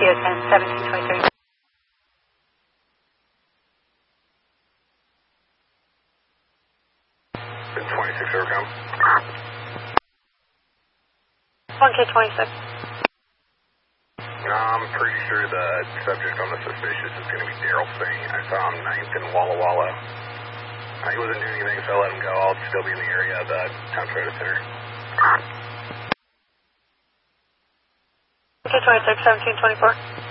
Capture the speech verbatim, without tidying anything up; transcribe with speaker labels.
Speaker 1: Kilo ten, seventeen twenty-three.
Speaker 2: twenty-six, overcome.
Speaker 1: one K twenty-six.
Speaker 2: I'm pretty sure the subject on the suspicious is going to be Daryl Singh. I saw him ninth in Walla Walla. Uh, he wasn't doing anything, so I let him go. I'll still be in the area of the Town Toyota Center.
Speaker 1: one K twenty-six, seventeen twenty-four.